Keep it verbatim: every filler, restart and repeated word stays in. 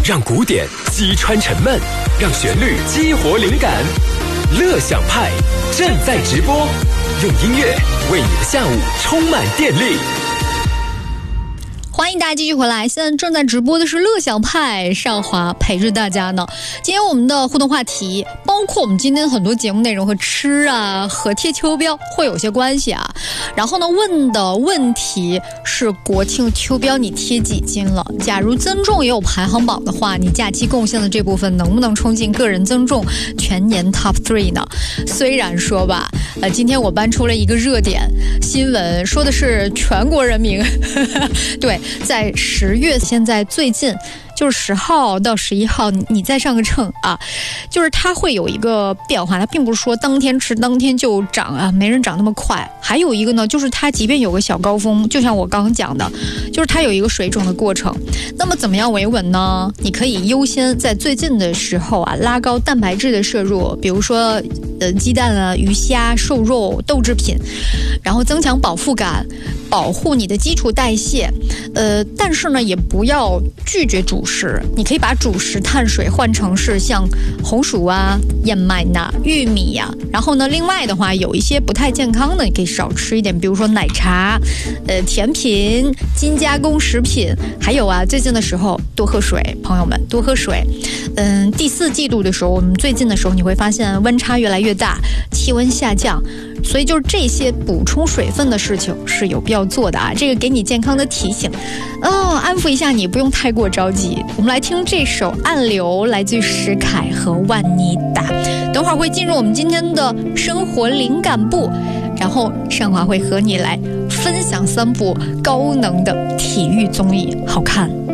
让古典击穿沉闷，让旋律激活灵感。乐享派正在直播，用音乐为你的下午充满电力。 欢迎大家继续回来，现在正在直播的是乐享派，少华陪着大家呢。今天我们的互动话题，包括我们今天很多节目内容和吃啊和贴秋膘会有些关系啊。然后呢，问的问题是国庆秋膘你贴几斤了？假如增重也有排行榜的话，你假期贡献的这部分能不能冲进个人增重全年 top three 呢？虽然说吧，呃，今天我搬出了一个热点新闻，说的是全国人民对，在十月，现在最近就是十号到十一号，你再上个秤啊，就是它会有一个变化，它并不是说当天吃当天就长啊，没人长那么快。还有一个呢，就是它即便有个小高峰，就像我刚刚讲的，就是它有一个水肿的过程。那么怎么样维稳呢？你可以优先在最近的时候啊，拉高蛋白质的摄入，比如说呃鸡蛋啊、鱼虾、瘦肉、豆制品，然后增强饱腹感，保护你的基础代谢。呃，但是呢，也不要拒绝主食，你可以把主食碳水换成是像红薯啊、燕麦呐、玉米呀、啊。然后呢，另外的话，有一些不太健康的，你可以少吃一点，比如说奶茶、呃甜品、精加工食品，还有啊，最近的时候多喝水，朋友们多喝水。嗯，第四季度的时候，我们最近的时候，你会发现温差越来越大，气温下降。所以就是这些补充水分的事情是有必要做的啊，这个给你健康的提醒，哦，安抚一下你，不用太过着急。我们来听这首《暗流》，来自于石凯和万妮达。等会儿会进入我们今天的生活灵感部，然后尚华会和你来分享三部高能的体育综艺，好看。